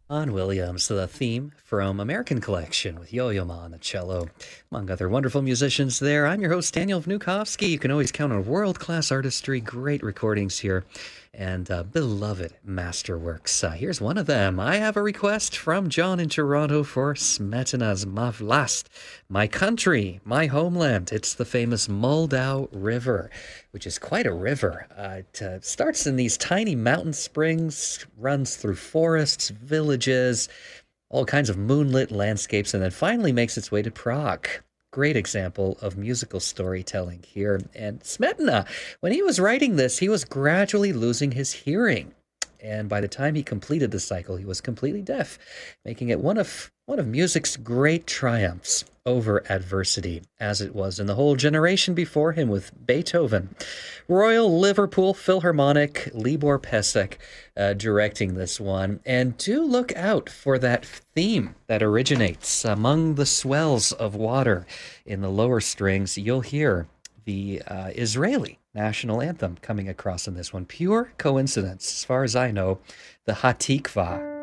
On Williams, the theme from American Collection with Yo-Yo Ma on the cello. Among other wonderful musicians there, I'm your host, Daniel Vnukovsky. You can always count on world-class artistry, great recordings here, and beloved masterworks. Here's one of them. I have a request from John in Toronto for Smetana's Ma Vlast, My Country, My Homeland. It's the famous Moldau River, which is quite a river. It starts in these tiny mountain springs, runs through forests, villages, all kinds of moonlit landscapes, and then finally makes its way to Prague. Great example of musical storytelling here. And Smetana, when he was writing this, he was gradually losing his hearing. And by the time he completed the cycle, he was completely deaf, making it one of music's great triumphs over adversity, as it was in the whole generation before him with Beethoven. Royal Liverpool Philharmonic, Libor Pesek directing this one. And do look out for that theme that originates among the swells of water in the lower strings. You'll hear the Israeli national anthem coming across in this one. Pure coincidence, as far as I know, the Hatikva